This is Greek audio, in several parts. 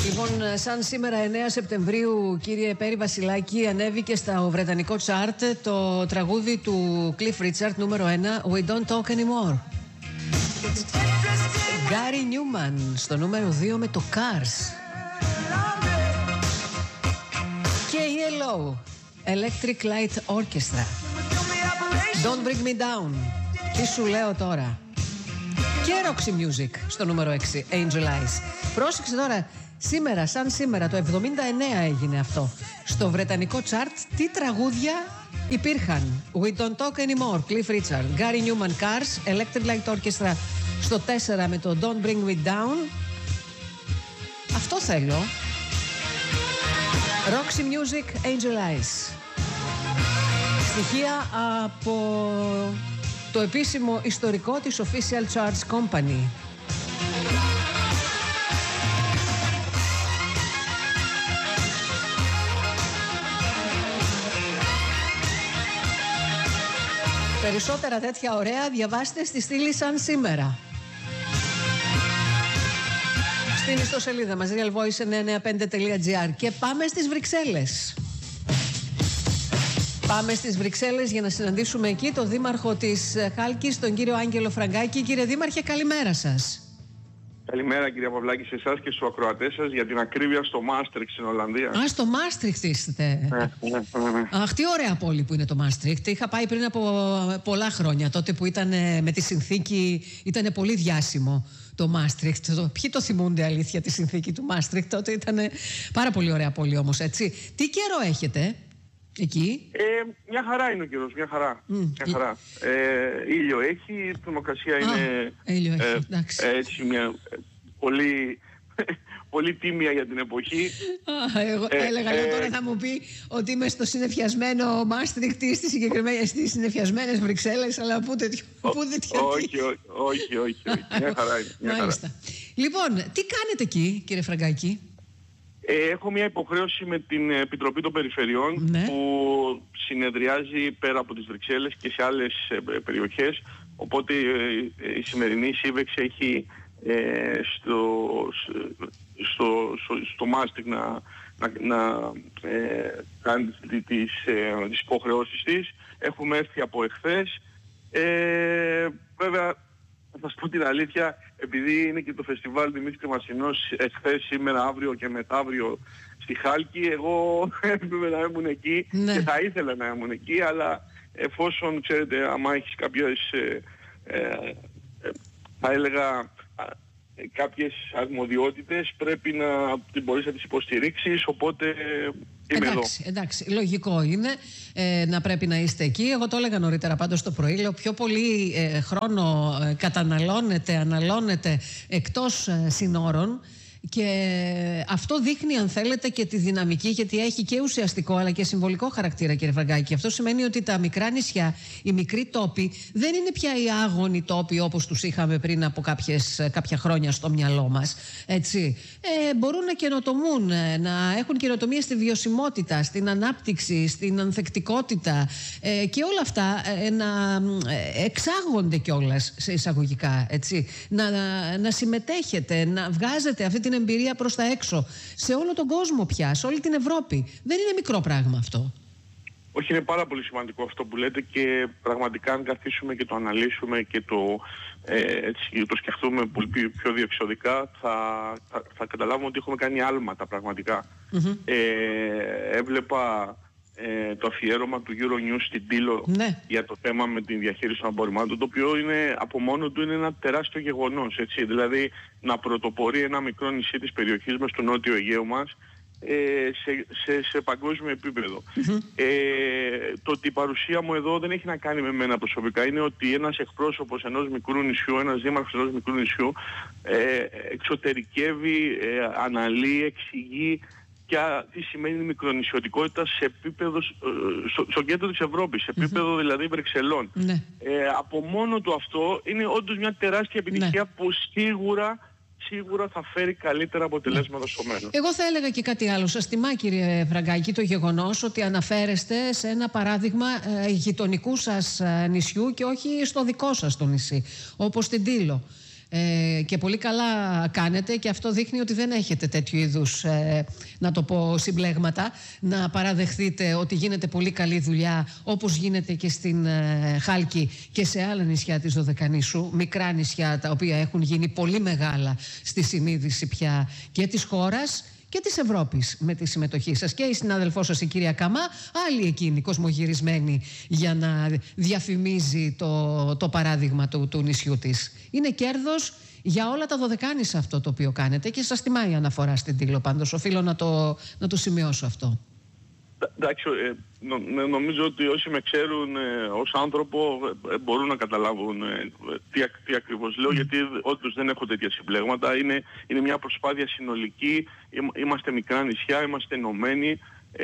Λοιπόν, σαν σήμερα 9 Σεπτεμβρίου, κύριε Πέρι Βασιλάκη, ανέβηκε στο βρετανικό τσάρτ το τραγούδι του Cliff Richard, νούμερο 1, We Don't Talk Anymore. Gary Newman στο νούμερο 2 με το Cars. Και ELO, Electric Light Orchestra, Don't Bring Me Down. Τι σου λέω τώρα. Και Roxy Music στο νούμερο 6, Angel Eyes. Πρόσεξε τώρα, σήμερα, σαν σήμερα, το 79 έγινε αυτό. Στο βρετανικό τσάρτ, τι τραγούδια υπήρχαν? We Don't Talk Anymore, Cliff Richard, Gary Newman, Cars, Electric Light Orchestra στο 4 με το Don't Bring Me Down. Αυτό θέλω. Roxy Music, Angel Eyes. Στοιχεία από το επίσημο ιστορικό της Official Charts Company. Περισσότερα τέτοια ωραία διαβάστε στη στήλη σαν σήμερα. Στην ιστοσελίδα μας realvoice995.gr. Και πάμε στις Βρυξέλλες. Πάμε στις Βρυξέλλες για να συναντήσουμε εκεί τον δήμαρχο της Χάλκης, τον κύριο Άγγελο Φραγκάκη. Κύριε Δήμαρχε, καλημέρα σας. Καλημέρα κύριε Παυλάκη, σε εσάς και στους ακροατές σας, για την ακρίβεια στο Μάστριχτ στην Ολλανδία. Α, στο Μάστριχτ είστε. Αχ, τι ωραία πόλη που είναι το Μάστριχτ. Είχα πάει πριν από πολλά χρόνια, τότε που ήταν με τη συνθήκη, ήταν πολύ διάσημο το Μάστριχτ. Ποιοι το θυμούνται αλήθεια τη συνθήκη του Μάστριχτ? Τότε ήταν πάρα πολύ ωραία πόλη όμως, έτσι. Τι καιρό έχετε εκεί? Μια χαρά είναι ο καιρός, μια χαρά. Ήλιο έχει, η θερμοκρασία είναι ήλιο έχει, εντάξει. Έτσι μια πολύ τίμια για την εποχή. Εγώ έλεγα τώρα θα μου πει ότι είμαι στο συννεφιασμένο Μάστριχτ ή στις συννεφιασμένες Βρυξέλλες, αλλά πού τέτοιο. Όχι, μια χαρά είναι. Μάλιστα. Λοιπόν, τι κάνετε εκεί, κύριε Φραγκάκη? Έχω μια υποχρέωση με την Επιτροπή των Περιφερειών, ναι, που συνεδριάζει πέρα από τις Βρυξέλλες και σε άλλες περιοχές, οπότε η σημερινή σύμβεξη έχει στο Μάστριχτ να κάνει τις υποχρεώσεις της. Έχουμε έρθει από εχθές. Βέβαια, θα σας πω την αλήθεια, επειδή είναι και το φεστιβάλ Δημήτρης Κρεμασινός εχθές, σήμερα, αύριο και μεθαύριο στη Χάλκη, εγώ έπρεπε να ήμουν εκεί, ναι, και θα ήθελα να ήμουν εκεί, αλλά εφόσον, ξέρετε, άμα έχεις κάποιες, θα έλεγα, κάποιες αρμοδιότητες, πρέπει να μπορείς να τις υποστηρίξεις, οπότε είμαι εδώ. Εντάξει, λογικό είναι να πρέπει να είστε εκεί. Εγώ το έλεγα νωρίτερα πάντως το πρωί, λέω πιο πολύ χρόνο αναλώνεται εκτός συνόρων. Και αυτό δείχνει, αν θέλετε, και τη δυναμική, γιατί έχει και ουσιαστικό αλλά και συμβολικό χαρακτήρα, κύριε Φραγκάκη. Αυτό σημαίνει ότι τα μικρά νησιά, οι μικροί τόποι, δεν είναι πια οι άγονοι τόποι όπως τους είχαμε πριν από κάποια χρόνια στο μυαλό μας. Έτσι. Μπορούν να καινοτομούν, να έχουν καινοτομίες στη βιωσιμότητα, στην ανάπτυξη, στην ανθεκτικότητα και όλα αυτά να εξάγονται κιόλας σε εισαγωγικά. Έτσι. Να συμμετέχετε, να βγάζετε αυτή την εμπειρία προς τα έξω, σε όλο τον κόσμο πια, σε όλη την Ευρώπη. Δεν είναι μικρό πράγμα αυτό. Όχι, είναι πάρα πολύ σημαντικό αυτό που λέτε, και πραγματικά αν καθίσουμε και το αναλύσουμε και το σκεφτούμε πολύ πιο διεξοδικά, θα καταλάβουμε ότι έχουμε κάνει άλματα πραγματικά. Έβλεπα το αφιέρωμα του Euronews στην Τήλο, ναι, για το θέμα με τη διαχείριση των απορριμμάτων, το οποίο είναι, από μόνο του είναι ένα τεράστιο γεγονός, έτσι. Δηλαδή να πρωτοπορεί ένα μικρό νησί της περιοχής μας, στο νότιο Αιγαίο μας, σε παγκόσμιο επίπεδο. Το ότι η παρουσία μου εδώ δεν έχει να κάνει με μένα προσωπικά, είναι ότι ένας εκπρόσωπος ενός μικρού νησιού, ένας δήμαρχος ενός μικρού νησιού εξωτερικεύει, αναλύει, εξηγεί και τι σημαίνει μικρονησιωτικότητα σε επίπεδο, στο κέντρο της Ευρώπης, σε επίπεδο δηλαδή Βρυξελών. Ναι. Από μόνο του αυτό είναι όντως μια τεράστια επιτυχία, ναι, που σίγουρα θα φέρει καλύτερα αποτελέσματα στο μέλλον. Εγώ θα έλεγα και κάτι άλλο. Σας τιμά, κύριε Φραγκάκη, το γεγονός ότι αναφέρεστε σε ένα παράδειγμα γειτονικού σας νησιού και όχι στο δικό σας το νησί, όπως την Τήλο. Και πολύ καλά κάνετε, και αυτό δείχνει ότι δεν έχετε τέτοιου είδους, να το πω, συμπλέγματα, να παραδεχθείτε ότι γίνεται πολύ καλή δουλειά, όπως γίνεται και στην Χάλκη και σε άλλα νησιά της Δωδεκανήσου, μικρά νησιά τα οποία έχουν γίνει πολύ μεγάλα στη συνείδηση πια και της χώρας και της Ευρώπης με τη συμμετοχή σας. Και η συνάδελφός σας, η κυρία Καμά, άλλη εκείνη κοσμογυρισμένη για να διαφημίζει το παράδειγμα του νησιού της. Είναι κέρδος για όλα τα Δωδεκάνησα αυτό το οποίο κάνετε, και σας τιμάει η αναφορά στην Τήλο, πάντως οφείλω να το σημειώσω αυτό. Εντάξει, νομίζω ότι όσοι με ξέρουν ως άνθρωπο μπορούν να καταλάβουν τι ακριβώς λέω, γιατί όντως δεν έχω τέτοια συμπλέγματα. Είναι μια προσπάθεια συνολική, είμαστε μικρά νησιά, είμαστε ενωμένοι,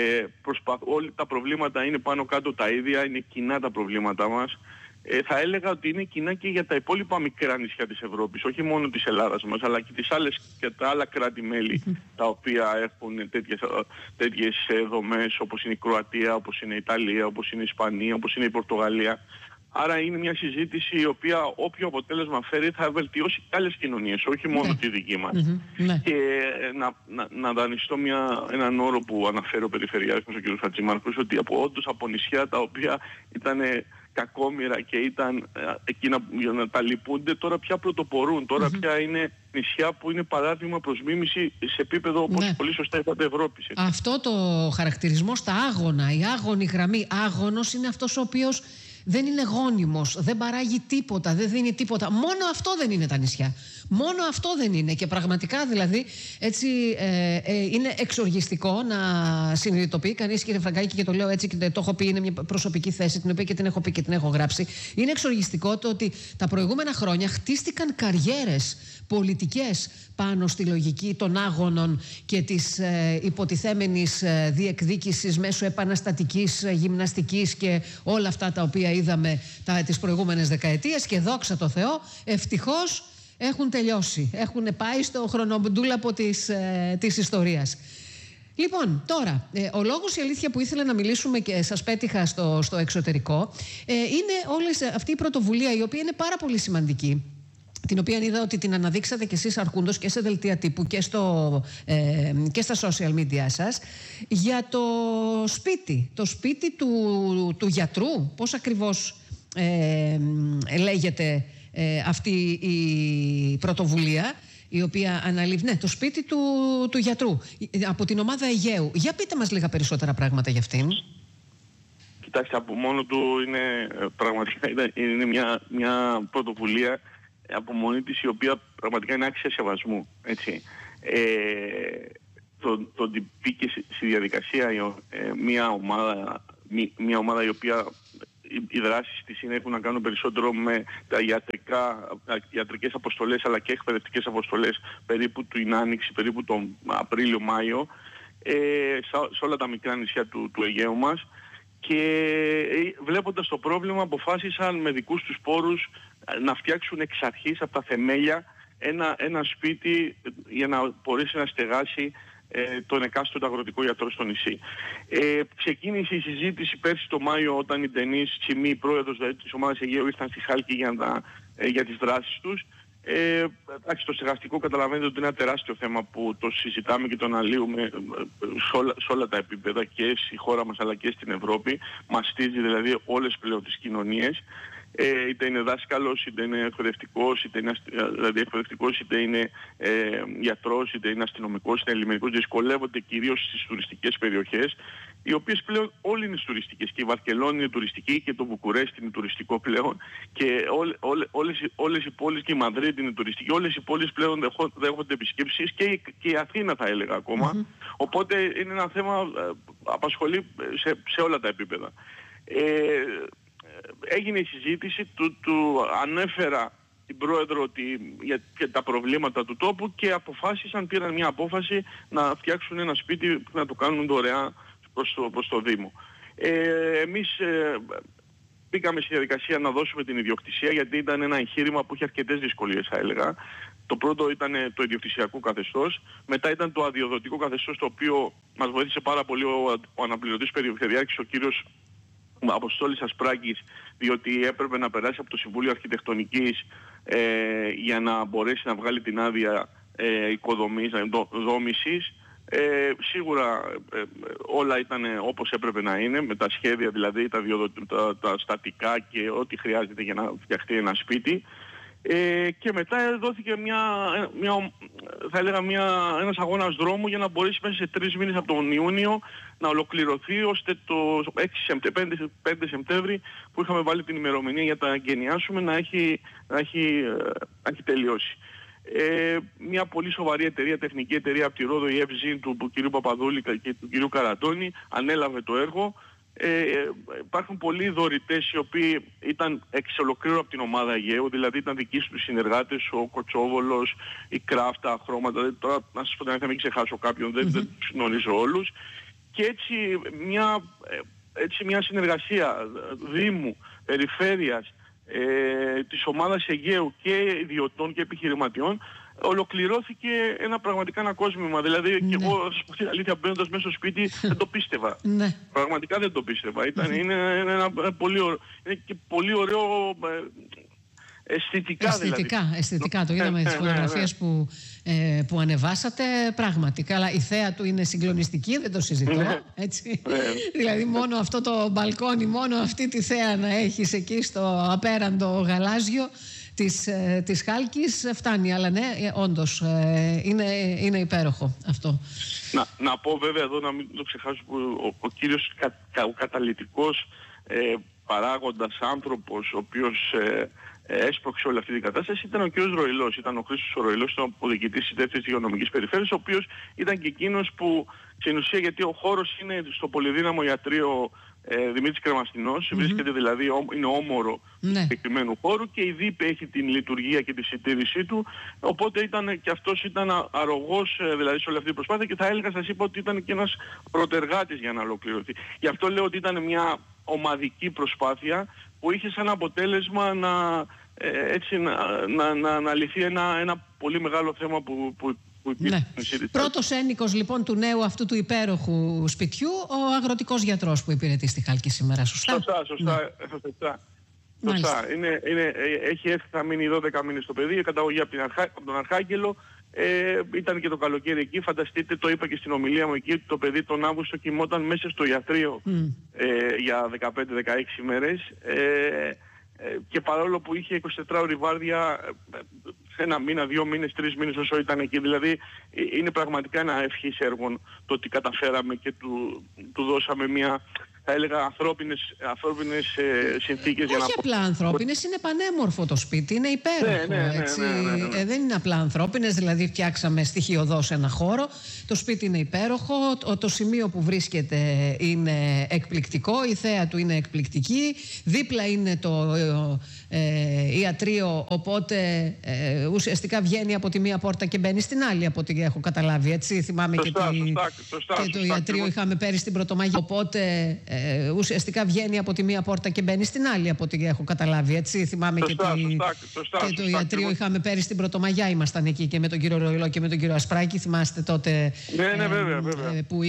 όλα τα προβλήματα είναι πάνω κάτω τα ίδια, είναι κοινά τα προβλήματά μας. Θα έλεγα ότι είναι κοινά και για τα υπόλοιπα μικρά νησιά της Ευρώπης, όχι μόνο της Ελλάδας μας, αλλά και και τα άλλα κράτη-μέλη τα οποία έχουν τέτοιες δομές, όπως είναι η Κροατία, όπως είναι η Ιταλία, όπως είναι η Ισπανία, όπως είναι η Πορτογαλία. Άρα είναι μια συζήτηση η οποία όποιο αποτέλεσμα φέρει θα βελτιώσει και άλλες κοινωνίες, όχι μόνο τη δική μας. Και να δανειστώ έναν όρο που αναφέρει ο Περιφερειάρχης ο κ. Χατζημάρκος, ότι όντως από νησιά τα οποία ήταν κακόμοιρα και ήταν εκείνα για να τα λυπούνται, τώρα πια πρωτοπορούν. Τώρα πια είναι νησιά που είναι παράδειγμα προς μίμηση σε επίπεδο, όπως πολύ σωστά είπατε, Ευρώπης. Αυτό το χαρακτηρισμό στα άγωνα, η άγωνη γραμμή, άγωνος είναι αυτός ο οποίος δεν είναι γόνιμος, δεν παράγει τίποτα, δεν δίνει τίποτα. Μόνο αυτό δεν είναι τα νησιά. Μόνο αυτό δεν είναι. Και πραγματικά δηλαδή έτσι είναι εξοργιστικό να συνειδητοποιεί κανείς, κύριε Φραγκάκη, και το λέω έτσι και το έχω πει, είναι μια προσωπική θέση την οποία και την έχω πει και την έχω γράψει. Είναι εξοργιστικό το ότι τα προηγούμενα χρόνια χτίστηκαν καριέρες πολιτικές πάνω στη λογική των άγωνων και της υποτιθέμενης διεκδίκησης μέσω επαναστατικής γυμναστικής και όλα αυτά τα οποία είδαμε τις προηγούμενες δεκαετίες, και δόξα τω Θεώ, ευτυχώς έχουν τελειώσει. Έχουν πάει στο χρονομντούλαπο της ιστορίας. Λοιπόν, τώρα, ο λόγος, η αλήθεια, που ήθελα να μιλήσουμε και σας πέτυχα στο εξωτερικό, είναι αυτή η πρωτοβουλία, η οποία είναι πάρα πολύ σημαντική, την οποία είδα ότι την αναδείξατε κι εσείς αρχούντος και σε δελτία τύπου και στα social media σας, για το σπίτι του γιατρού. Πώς ακριβώς λέγεται αυτή η πρωτοβουλία, η οποία αναλύει, το σπίτι του γιατρού, από την ομάδα Αιγαίου. Για πείτε μας λίγα περισσότερα πράγματα για αυτήν. Κοιτάξτε, από μόνο του είναι πραγματικά είναι μια πρωτοβουλία από μόνη της, η οποία πραγματικά είναι άξια σεβασμού, έτσι. Το ότι μπήκε στη διαδικασία μια ομάδα η οποία οι δράσεις της έχουν να κάνουν περισσότερο με τα ιατρικές αποστολές, αλλά και εκπαιδευτικές αποστολές περίπου την Άνοιξη, περίπου τον Απρίλιο-Μάιο, σε όλα τα μικρά νησιά του Αιγαίου μας. Και βλέποντας το πρόβλημα, αποφάσισαν με δικούς τους πόρους να φτιάξουν εξ αρχής από τα θεμέλια ένα σπίτι για να μπορέσει να στεγάσει τον εκάστοτε αγροτικό γιατρό στο νησί. Ξεκίνησε η συζήτηση πέρσι το Μάιο, όταν η Ντενής Τσιμή, πρόεδρος της ομάδας Αιγαίου, ήρθαν στη Χάλκη για τις δράσεις τους. Εντάξει, το στεγαστικό καταλαβαίνετε ότι είναι ένα τεράστιο θέμα που το συζητάμε και το αναλύουμε σε όλα τα επίπεδα, και στη χώρα μας αλλά και στην Ευρώπη. Μαστίζει δηλαδή όλες πλέον τις κοινωνίες. Είτε είναι δάσκαλος, είτε είναι εκπαιδευτικός, είτε είναι γιατρός, είτε είναι αστυνομικός, είτε είναι λιμενικός. Δυσκολεύονται κυρίως στις τουριστικές περιοχές, οι οποίες πλέον όλοι είναι τουριστικές. Και η Βαρκελόνη είναι τουριστική, και το Βουκουρέστι είναι τουριστικό πλέον, και όλες οι πόλεις, και η Μαδρίτη είναι τουριστική. Όλες οι πόλεις πλέον δέχονται επισκέψεις, και η Αθήνα θα έλεγα ακόμα. Οπότε είναι ένα θέμα απασχολεί σε όλα τα επίπεδα. Έγινε η συζήτηση, του ανέφερα την πρόεδρο για τα προβλήματα του τόπου, και πήραν μια απόφαση να φτιάξουν ένα σπίτι που να το κάνουν δωρεάν προς το Δήμο. Εμείς μπήκαμε στη διαδικασία να δώσουμε την ιδιοκτησία, γιατί ήταν ένα εγχείρημα που είχε αρκετές δυσκολίες, θα έλεγα. Το πρώτο ήταν το ιδιοκτησιακό καθεστώς, μετά ήταν το αδειοδοτικό καθεστώς, το οποίο μας βοήθησε πάρα πολύ ο αναπληρωτής περιφερειάρχης, ο κύριος Αποστόλης Ασπράκης, διότι έπρεπε να περάσει από το Συμβούλιο Αρχιτεκτονικής για να μπορέσει να βγάλει την άδεια δόμησης. Σίγουρα όλα ήταν όπως έπρεπε να είναι, με τα σχέδια δηλαδή, τα στατικά και ό,τι χρειάζεται για να φτιαχτεί ένα σπίτι. Και μετά δόθηκε ένας αγώνας δρόμου για να μπορέσει μέσα σε 3 μήνες από τον Ιούνιο να ολοκληρωθεί, ώστε το 5 Σεπτέμβρη που είχαμε βάλει την ημερομηνία για τα εγγενιάσουμε να έχει τελειώσει. Μια πολύ σοβαρή εταιρεία, τεχνική εταιρεία από τη Ρόδο, η FZ του κ. Παπαδούλη και του κ. Καρατώνη, ανέλαβε το έργο. Υπάρχουν πολλοί δωρητές οι οποίοι ήταν εξ ολοκλήρου από την ομάδα Αιγαίου, δηλαδή ήταν δικοί τους συνεργάτες, ο Κοτσόβολος, η Κράφτα, Χρώματα, τώρα να σας πω να μην ξεχάσω κάποιον, δεν τους γνωρίζω όλους. Και έτσι μια συνεργασία Δήμου, Περιφέρειας, της ομάδας Αιγαίου και ιδιωτών και επιχειρηματιών, ολοκληρώθηκε πραγματικά ένα κόσμημα. Δηλαδή και εγώ, θα σας πω την αλήθεια, μπαίνοντας μέσα στο σπίτι δεν το πίστευα. Πραγματικά δεν το πίστευα. Είναι και πολύ ωραίο αισθητικά δηλαδή. Αισθητικά το είδαμε τις φωτογραφίες που ανεβάσατε, πράγματι. Αλλά η θέα του είναι συγκλονιστική, δεν το συζητώ. Έτσι. Δηλαδή μόνο αυτό το μπαλκόνι, μόνο αυτή τη θέα να έχεις εκεί στο απέραντο γαλάζιο της Χάλκης φτάνει. Αλλά ναι, όντως είναι υπέροχο αυτό. Να πω βέβαια εδώ, να μην το ξεχάσω, που ο κύριος ο καταλυτικός παράγοντας άνθρωπος, ο οποίος έσπρωξε όλη αυτή την κατάσταση, ήταν ο κ. Ροηλός. Ήταν ο Χρήστος ο Ροηλός, ήταν ο διοικητής της δεύτερης υγειονομικής περιφέρειας, ο οποίος ήταν και εκείνος που στην ουσία, γιατί ο χώρος είναι στο πολυδύναμο ιατρείο Δημήτρης Κρεμαστινός, βρίσκεται δηλαδή, είναι όμορο του συγκεκριμένου χώρου, και η ΔΥΠ έχει την λειτουργία και τη συντήρησή του, οπότε και αυτός ήταν αρρωγός δηλαδή σε όλη αυτή την προσπάθεια, και θα έλεγα, σας είπα, ότι ήταν και ένας πρωτεργάτης για να ολοκληρωθεί. Γι' αυτό λέω ότι ήταν μια ομαδική προσπάθεια που είχε σαν αποτέλεσμα να λυθεί ένα πολύ μεγάλο θέμα που Πρώτος ένοικος λοιπόν του νέου αυτού του υπέροχου σπιτιού, ο αγροτικός γιατρός που υπηρετεί στη Χάλκη σήμερα, σωστά? Σωστά. Έχει έρθει, θα μείνει 12 μήνες στο παιδί, καταγωγή από τον Αρχάγγελο. Ήταν και το καλοκαίρι εκεί, φανταστείτε, το είπα και στην ομιλία μου εκεί, το παιδί τον Αύγουστο κοιμόταν μέσα στο ιατρείο για 15-16 μέρες, και παρόλο που είχε 24 ώρη βάρδια, ένα μήνα, 2 μήνες, 3 μήνες όσο ήταν εκεί, δηλαδή είναι πραγματικά ένα ευχής έργο το ότι καταφέραμε και του δώσαμε μια, θα έλεγα, ανθρώπινες συνθήκες. Όχι για να απλά ανθρώπινες, είναι πανέμορφο το σπίτι, είναι υπέροχο. Ναι. Δεν είναι απλά ανθρώπινες, δηλαδή φτιάξαμε στοιχειωδώς ένα χώρο. Το σπίτι είναι υπέροχο, το σημείο που βρίσκεται είναι εκπληκτικό, η θέα του είναι εκπληκτική, δίπλα είναι το ιατρείο, οπότε ουσιαστικά βγαίνει από τη μία πόρτα και μπαίνει στην άλλη, από ό,τι έχω καταλάβει, έτσι. Θυμάμαι και το ιατρείο είχαμε πέρυσι στην Πρωτομαγιά, οπότε ουσιαστικά βγαίνει από τη μία πόρτα και μπαίνει στην άλλη, από ό,τι έχω καταλάβει, έτσι. Θυμάμαι και το ιατρείο είχαμε πέρυσι στην Πρωτομαγιά, ήμασταν εκεί και με τον κύριο Ροηλό και με τον κύριο Ασπράκη, θυμάστε τότε? Ναι, βέβαια. Που